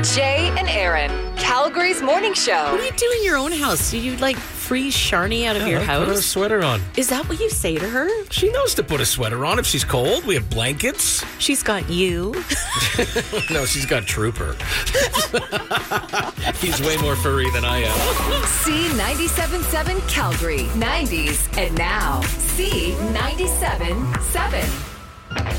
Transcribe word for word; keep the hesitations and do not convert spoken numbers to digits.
Jay and Aaron, Calgary's morning show. What do you do in your own house? Do you like freeze Sharnie out of Yeah, your Put a house? sweater on. Is that what you say to her? She knows to put a sweater on if she's cold. We have blankets. She's got you. No, she's got Trooper. He's way more furry than I am. C ninety-seven point seven Calgary, nineties and now. C ninety-seven point seven.